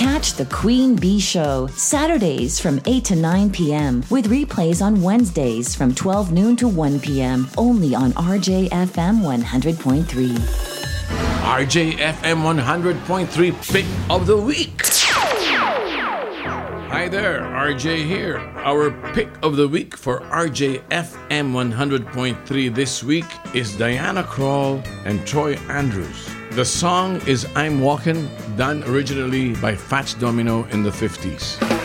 Catch the Queen Bee Show Saturdays from 8 to 9 p.m. with replays on Wednesdays from 12 noon to 1 p.m. only on RJFM 100.3. RJFM 100.3 Pick of the Week. Hi there, RJ here. Our pick of the week for RJFM 100.3 this week is Diana Krall and Troy Andrews. The song is I'm Walkin', done originally by Fats Domino in the 50s.